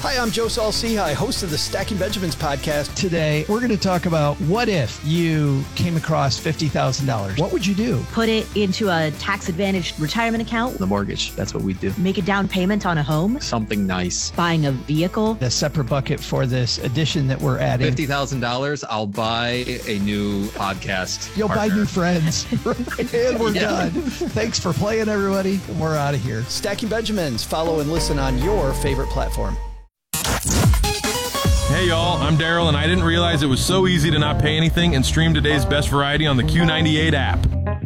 Hi, I'm Joe Saul-Sehy, host of the Stacking Benjamins podcast. Today, we're going to talk about what if you came across $50,000? What would you do? Put it into a tax-advantaged retirement account. The mortgage, that's what we do. Make a down payment on a home. Something nice. Buying a vehicle. A separate bucket for this addition that we're adding. $50,000, I'll buy a new podcast. You'll buy new friends. And we're Yeah. done. Thanks for playing, everybody. We're out of here. Stacking Benjamins. Follow and listen on your favorite platform. Hey y'all, I'm Daryl, and I didn't realize it was so easy to not pay anything and stream today's best variety on the Q98 app.